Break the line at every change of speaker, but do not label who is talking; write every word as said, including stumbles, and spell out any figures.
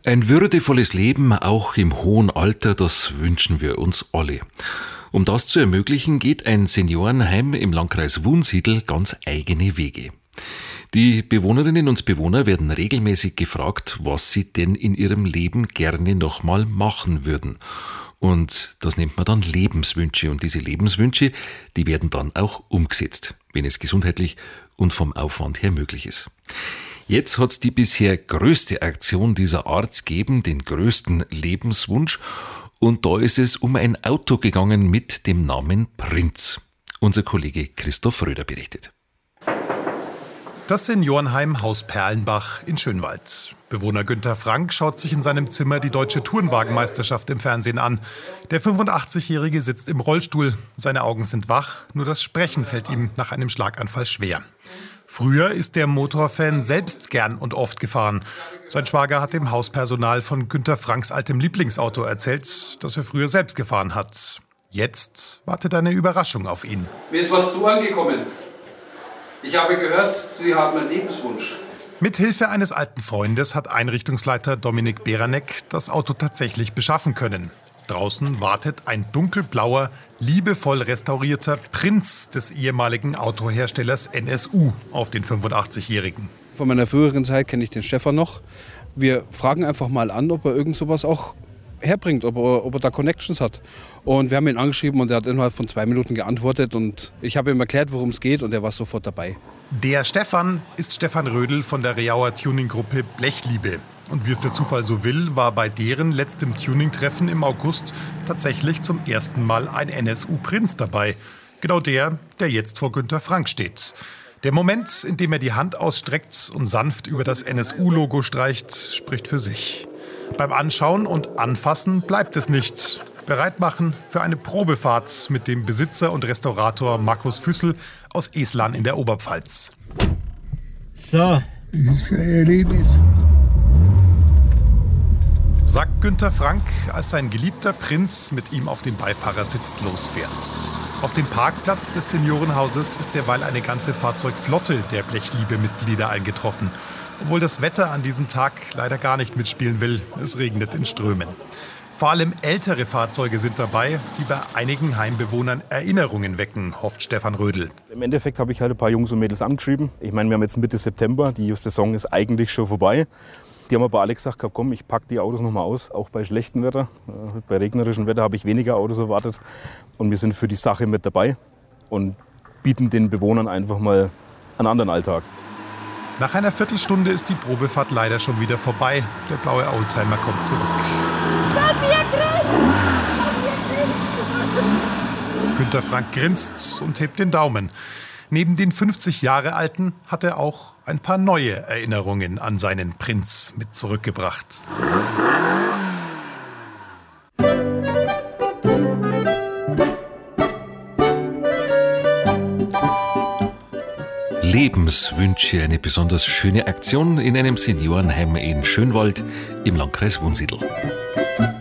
Ein würdevolles Leben, auch im hohen Alter, das wünschen wir uns alle. Um das zu ermöglichen, geht ein Seniorenheim im Landkreis Wunsiedel ganz eigene Wege. Die Bewohnerinnen und Bewohner werden regelmäßig gefragt, was sie denn in ihrem Leben gerne nochmal machen würden. Und das nennt man dann Lebenswünsche. Und diese Lebenswünsche, die werden dann auch umgesetzt, wenn es gesundheitlich und vom Aufwand her möglich ist. Jetzt hat's die bisher größte Aktion dieser Art gegeben, den größten Lebenswunsch. Und da ist es um ein Auto gegangen mit dem Namen Prinz. Unser Kollege Christoph Röder berichtet.
Das Seniorenheim Haus Perlenbach in Schönwald. Bewohner Günter Frank schaut sich in seinem Zimmer die deutsche Tourenwagenmeisterschaft im Fernsehen an. Der fünfundachtzig-Jährige sitzt im Rollstuhl. Seine Augen sind wach, nur das Sprechen fällt ihm nach einem Schlaganfall schwer. Früher ist der Motorfan selbst gern und oft gefahren. Sein Schwager hat dem Hauspersonal von Günter Franks altem Lieblingsauto erzählt, das er früher selbst gefahren hat. Jetzt wartet eine Überraschung auf ihn.
Mir ist was so angekommen. Ich habe gehört, Sie haben einen Lebenswunsch.
Mit Hilfe eines alten Freundes hat Einrichtungsleiter Dominik Beranek das Auto tatsächlich beschaffen können. Draußen wartet ein dunkelblauer, liebevoll restaurierter Prinz des ehemaligen Autoherstellers N S U auf den fünfundachtzig-Jährigen.
Von meiner früheren Zeit kenne ich den Stefan noch. Wir fragen einfach mal an, ob er irgend sowas auch herbringt, ob er, ob er da Connections hat. Und wir haben ihn angeschrieben und er hat innerhalb von zwei Minuten geantwortet. Und ich habe ihm erklärt, worum es geht, und er war sofort dabei.
Der Stefan ist Stefan Rödel von der Reauer Tuning-Gruppe Blechliebe. Und wie es der Zufall so will, war bei deren letztem Tuning-Treffen im August tatsächlich zum ersten Mal ein N S U-Prinz dabei. Genau der, der jetzt vor Günter Frank steht. Der Moment, in dem er die Hand ausstreckt und sanft über das N S U-Logo streicht, spricht für sich. Beim Anschauen und Anfassen bleibt es nicht. Bereit machen für eine Probefahrt mit dem Besitzer und Restaurator Markus Füssel aus Eslan in der Oberpfalz.
So. Das ist ein Erlebnis.
Sagt Günter Frank, als sein geliebter Prinz mit ihm auf dem Beifahrersitz losfährt. Auf dem Parkplatz des Seniorenhauses ist derweil eine ganze Fahrzeugflotte der Blechliebe-Mitglieder eingetroffen. Obwohl das Wetter an diesem Tag leider gar nicht mitspielen will. Es regnet in Strömen. Vor allem ältere Fahrzeuge sind dabei, die bei einigen Heimbewohnern Erinnerungen wecken, hofft Stefan Rödel.
Im Endeffekt habe ich halt ein paar Jungs und Mädels angeschrieben. Ich meine, wir haben jetzt Mitte September, die Saison ist eigentlich schon vorbei. Die haben aber alle gesagt, komm, ich packe die Autos noch mal aus, auch bei schlechtem Wetter. Bei regnerischem Wetter habe ich weniger Autos erwartet. Und wir sind für die Sache mit dabei und bieten den Bewohnern einfach mal einen anderen Alltag.
Nach einer Viertelstunde ist die Probefahrt leider schon wieder vorbei. Der blaue Oldtimer kommt zurück. Günter Frank grinst und hebt den Daumen. Neben den fünfzig Jahre Alten hat er auch ein paar neue Erinnerungen an seinen Prinz mit zurückgebracht.
Lebenswünsche, eine besonders schöne Aktion in einem Seniorenheim in Schönwald im Landkreis Wunsiedel.